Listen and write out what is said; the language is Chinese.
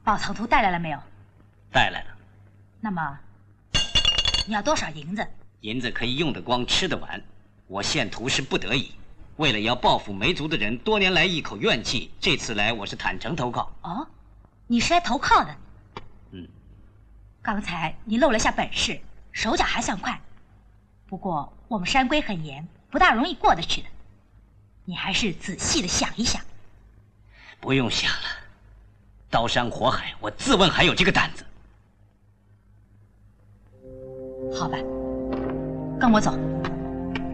宝藏图带来了没有？ 带来了。 那么，你要多少银子？ 银子可以用得光，吃得完。我献图是不得已，为了要报复梅族的人多年来一口怨气，这次来我是坦诚投靠。 哦，你是来投靠的？ 嗯。 刚才你露了下本事，手脚还算快。不过我们山规很严，不大容易过得去的。你还是仔细的想一想。 不用想了，刀山火海，我自问还有这个胆子。 好吧，跟我走。